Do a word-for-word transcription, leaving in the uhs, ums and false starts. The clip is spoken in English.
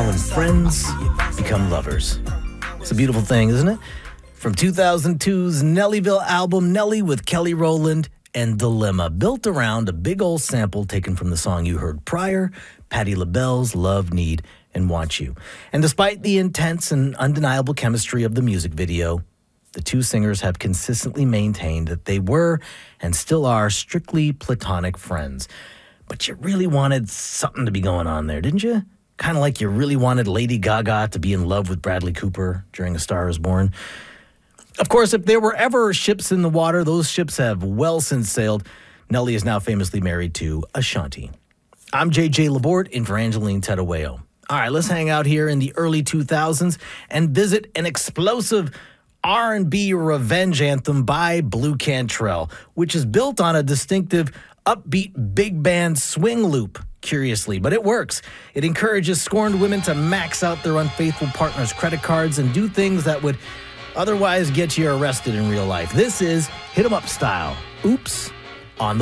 when friends become lovers. It's a beautiful thing, isn't it? From two thousand two's Nellyville album, Nelly with Kelly Rowland and Dilemma, built around a big old sample taken from the song you heard prior, Patti LaBelle's Love, Need, and Want You. And despite the intense and undeniable chemistry of the music video, the two singers have consistently maintained that they were and still are strictly platonic friends. But you really wanted something to be going on there, didn't you? Kind of like you really wanted Lady Gaga to be in love with Bradley Cooper during A Star Is Born. Of course, if there were ever ships in the water, those ships have well since sailed. Nelly is now famously married to Ashanti. I'm J J Laborde in for Angeline Tedaweo. All right, let's hang out here in the early two thousands and visit an explosive R and B revenge anthem by Blu Cantrell, which is built on a distinctive upbeat big band swing loop, curiously, but it works. It encourages scorned women to max out their unfaithful partner's credit cards and do things that would otherwise get you arrested in real life. This is Hit 'em Up style. Oops.